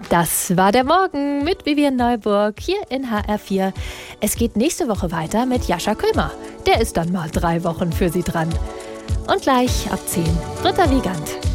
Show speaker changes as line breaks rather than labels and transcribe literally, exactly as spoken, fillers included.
Das war der Morgen mit Vivian Neuburg hier in H R vier. Es geht nächste Woche weiter mit Jascha Kömer. Der ist dann mal drei Wochen für Sie dran. Und gleich ab zehn Britta Wiegand.